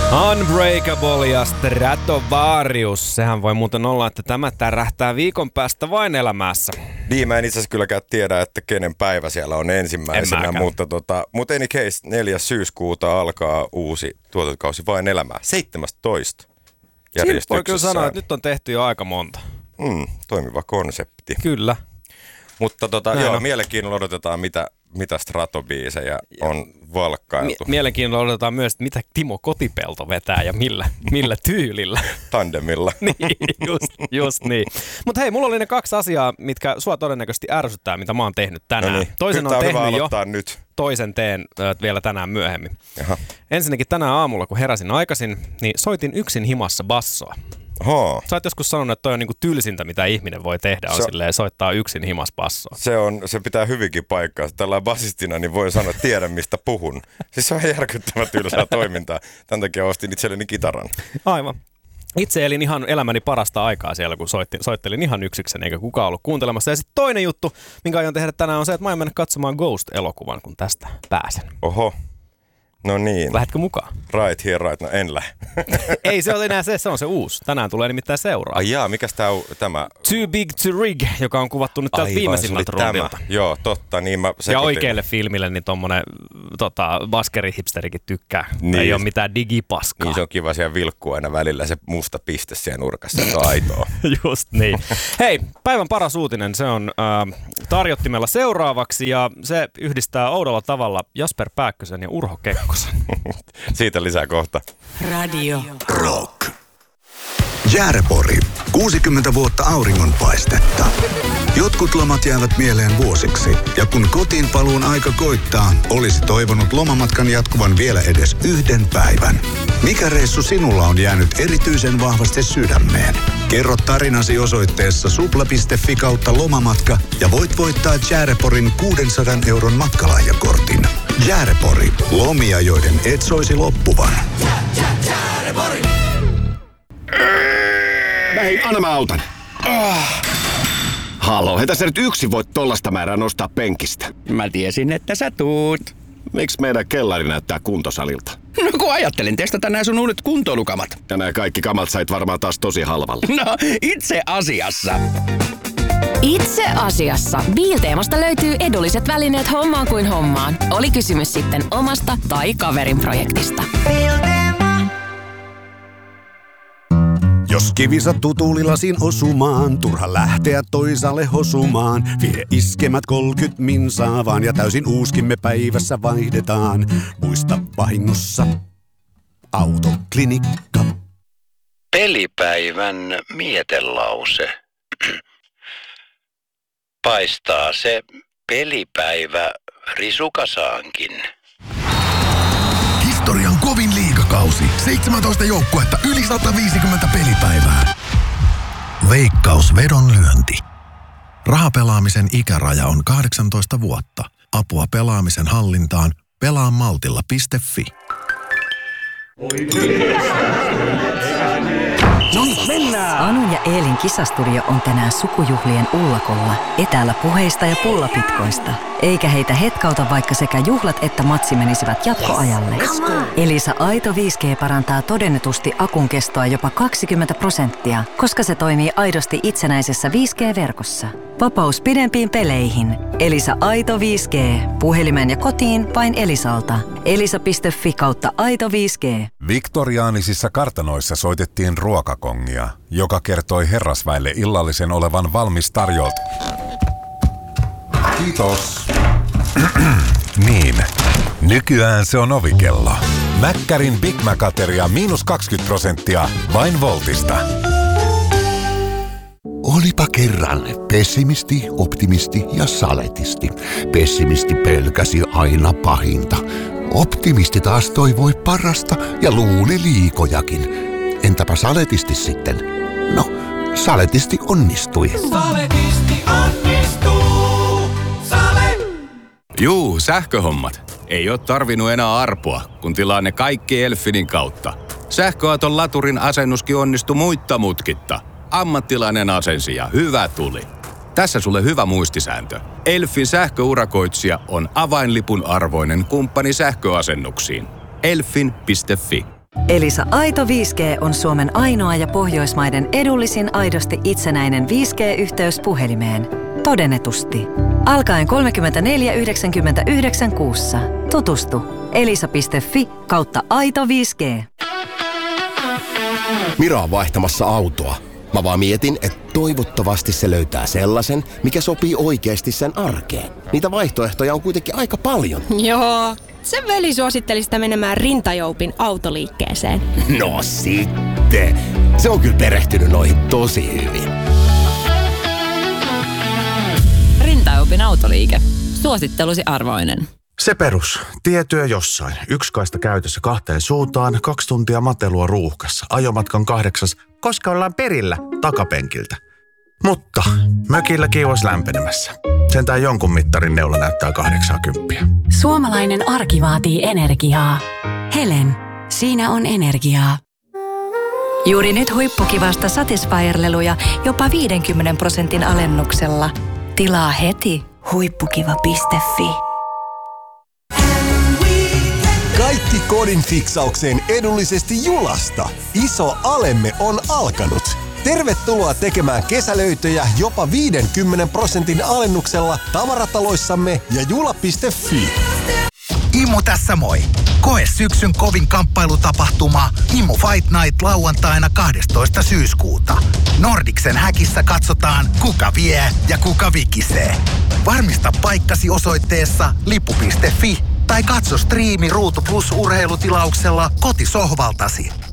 Unbreakable ja Stratovarius. Sehän voi muuten olla, että tämä tärähtää viikon päästä vain elämässä. Niin, mä en itse asiassa kylläkään tiedä, että kenen päivä siellä on ensimmäisenä, mutta any case 4. syyskuuta alkaa uusi tuotantokausi vain elämää. 17 Siinä voi kyllä sanoa, että nyt on tehty jo aika monta. Toimiva konsepti. Kyllä. Mutta mielenkiinnolla odotetaan, mitä Strato-biisejä on valkkailtu. Mielenkiinnolla odotetaan myös, että mitä Timo Kotipelto vetää ja millä tyylillä. Tandemilla. Niin, just niin. Mutta hei, mulla oli ne 2 asiaa, mitkä sua todennäköisesti ärsyttää, mitä mä oon tehnyt tänään. No niin. Toisen on tehnyt jo, nyt. Toisen teen vielä tänään myöhemmin. Jaha. Ensinnäkin tänään aamulla, kun heräsin aikaisin, niin soitin yksin himassa bassoa. Sä oot joskus sanonut, että toi on niinku tylsintä, mitä ihminen voi tehdä, on silleen soittaa yksin himas bassoa. Se pitää hyvinkin paikkaa. Tällä basistina niin voi sanoa, että tiedän mistä puhun. Siis se on järkyttävän tylsää toimintaa. Tämän takia ostin itselleni kitaran. Aivan. Itse elin ihan elämäni parasta aikaa siellä, kun soittelin ihan yksiksen, eikä kukaan ollut kuuntelemassa. Ja sitten toinen juttu, minkä aion tehdä tänään, on se, että mä aion mennä katsomaan Ghost-elokuvan, kun tästä pääsen. Oho. No niin. Lähdetkö mukaan? Right here, right. No en lähde. Ei se ole enää se on se uusi. Tänään tulee nimittäin seuraava. Ai jaa, mikäs tämä? Too Big to Rig, joka on kuvattu nyt täältä viimeisimmältä rundilta. Joo, totta. Niin mä ja oikealle filmille niin tommonen baskeri-hipsterikin tykkää. Niin. Ei ole mitään digipaskaa. Niin se on kiva siellä vilkkuu aina välillä se musta piste siellä nurkassa. Se on aitoa. Just niin. Hei, päivän paras uutinen, se on tarjottimella seuraavaksi ja se yhdistää oudolla tavalla Jasper Pääkkösen ja Urho Kekkosen. Siitä lisää kohta. Radio Rock. Jäärepori. 60 vuotta auringonpaistetta. Jotkut lomat jäävät mieleen vuosiksi. Ja kun kotiin paluun aika koittaa, olisi toivonut lomamatkan jatkuvan vielä edes 1 päivän. Mikä reissu sinulla on jäänyt erityisen vahvasti sydämeen? Kerro tarinasi osoitteessa supla.fi/lomamatka ja voit voittaa Jääreporin 600 € matkalahjakortin. Jäärepori. Lomia, joiden et soisi loppuvan. Jäärepori! Hei, anna mä autan. Halo, heitä sä nyt yksin voit tollasta määrää nostaa penkistä. Mä tiesin, että sä tuut. Miksi meidän kellari näyttää kuntosalilta? No kun ajattelin testata nää sun uudet kuntoilukamat. Ja nää kaikki kamat sait varmaan taas tosi halvalla. No, itse asiassa. Itse asiassa Biilteemasta löytyy edulliset välineet hommaan kuin hommaan. Oli kysymys sitten omasta tai kaverin projektista. Jos kivi sattuu tuulilasiin osumaan, turha lähteä toisaalle hosumaan. Vie iskemät 30 minsaa vaan ja täysin uuskimme päivässä vaihdetaan. Muista vahingossa Autoklinikka. Pelipäivän mietelause. Paistaa se pelipäivä risukasaankin. Historian kovin liigakausi. 17 joukkuetta, yli 150 pelipäivää. Veikkaus vedonlyönti. Rahapelaamisen ikäraja on 18 vuotta. Apua pelaamisen hallintaan. Pelaamaltilla.fi. Anu ja Eelin kisastudio on tänään sukujuhlien ullakolla, etäällä puheista ja pullapitkoista. Eikä heitä hetkauta, vaikka sekä juhlat että matsi menisivät jatkoajalle. Elisa Aito 5G parantaa todennetusti akun kestoa jopa 20%, koska se toimii aidosti itsenäisessä 5G-verkossa. Vapaus pidempiin peleihin. Elisa Aito 5G. Puhelimeen ja kotiin vain Elisalta. Elisa.fi/Aito 5G. Viktoriaanisissa kartanoissa soitettiin ruokakongia, joka kertoi herrasväelle illallisen olevan valmis tarjolta. Kiitos. Niin, nykyään se on ovikello. Mäkkärin Big Mac-ateria -20% vain Voltista. Olipa kerran pessimisti, optimisti ja saletisti. Pessimisti pelkäsi aina pahinta. Optimisti taas toivoi parasta ja luuli liikojakin. Entäpä saletisti sitten? No, saletisti onnistui. Saletisti onnistuu. Juu, sähköhommat. Ei oo tarvinnut enää arpoa, kun tilaa ne kaikki Elfinin kautta. Sähköauton laturin asennuskin onnistui muitta mutkitta. Ammattilainen asensi ja hyvä tuli. Tässä sulle hyvä muistisääntö. Elfin sähköurakoitsija on avainlipun arvoinen kumppani sähköasennuksiin. Elfin.fi. Elisa Aito 5G on Suomen ainoa ja Pohjoismaiden edullisin aidosti itsenäinen 5G-yhteys puhelimeen. Todennetusti. Alkaen 34,99 kuussa. Tutustu. elisa.fi/Aito 5G. Mira on vaihtamassa autoa. Mä vaan mietin, että toivottavasti se löytää sellaisen, mikä sopii oikeasti sen arkeen. Niitä vaihtoehtoja on kuitenkin aika paljon. Joo, sen veli suositteli sitä menemään Rintajoupin autoliikkeeseen. No sitten. Se on kyllä perehtynyt noihin tosi hyvin. Rintajoupin autoliike. Suosittelusi arvoinen. Se perus. Tietyö jossain. Yksi kaista käytössä 2 suuntaan, 2 tuntia matelua ruuhkassa. Ajomatkan 8, koska ollaan perillä takapenkiltä. Mutta mökillä kiivas lämpenemässä. Sentään jonkun mittarin neula näyttää 80. Suomalainen arki vaatii energiaa. Helen, siinä on energiaa. Juuri nyt huippukivasta Satisfyer-leluja jopa 50% alennuksella. Tilaa heti huippukiva.fi. Kaikki kodin fiksaukseen edullisesti Julasta. Iso alemme on alkanut. Tervetuloa tekemään kesälöitöjä jopa 50% alennuksella tavarataloissamme ja jula.fi. Imu tässä moi. Koe syksyn kovin kamppailutapahtuma Imu Fight Night lauantaina 12. syyskuuta. Nordiksen häkissä katsotaan, kuka vie ja kuka vikisee. Varmista paikkasi osoitteessa lippu.fi tai katso striimi Ruutu Plus -urheilutilauksella kotisohvaltasi.